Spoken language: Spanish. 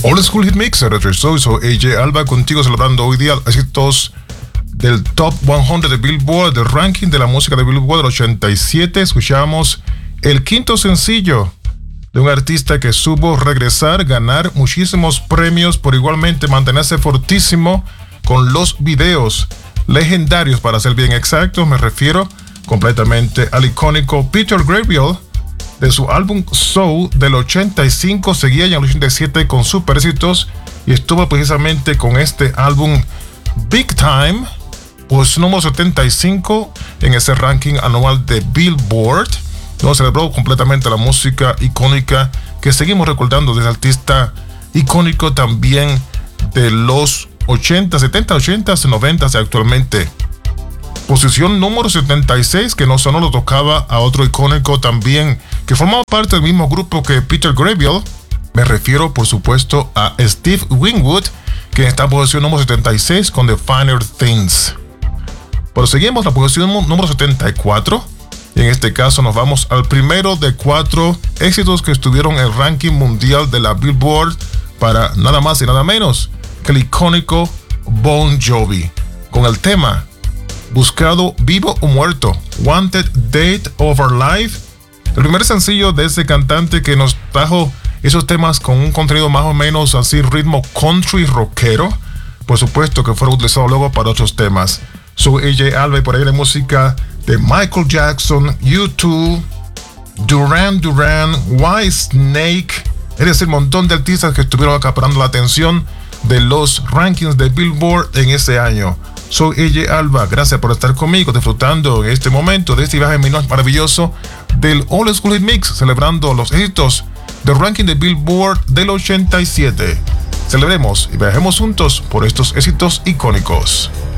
Old School Hit Mix, soy AJ Alba contigo celebrando hoy día éxitos del Top 100 de Billboard, del ranking de la música de Billboard del 87. Escuchamos el quinto sencillo de un artista que supo regresar, ganar muchísimos premios, por igualmente mantenerse fortísimo con los videos legendarios, para ser bien exactos. Me refiero completamente al icónico Peter Gabriel. De su álbum Soul del 85, seguía ya en el 87 con super éxitos y estuvo precisamente con este álbum Big Time, pues número 75 en ese ranking anual de Billboard. Donde celebró completamente la música icónica que seguimos recordando del artista icónico también de los 80, 70, 80, 90 y actualmente. Posición número 76, que no solo lo tocaba a otro icónico también que formaba parte del mismo grupo que Peter Gabriel. Me refiero, por supuesto, a Steve Winwood, que está en posición número 76 con The Finer Things. Proseguimos la posición número 74. Y en este caso nos vamos al primero de 4 éxitos que estuvieron en el ranking mundial de la Billboard para nada más y nada menos que el icónico Bon Jovi, con el tema Buscado Vivo o Muerto, Wanted Date of Our Life. El primer sencillo de ese cantante que nos trajo esos temas con un contenido más o menos así, ritmo country rockero. Por supuesto que fueron utilizados luego para otros temas. Soy AJ Alba y por ahí la música de Michael Jackson, U2, Duran Duran, Whitesnake. Es decir, un montón de artistas que estuvieron acaparando la atención de los rankings de Billboard en ese año. Soy AJ Alba, gracias por estar conmigo, disfrutando en este momento de este viaje maravilloso del Old School Hit Mix, celebrando los éxitos del ranking de Billboard del 87. Celebremos y viajemos juntos por estos éxitos icónicos.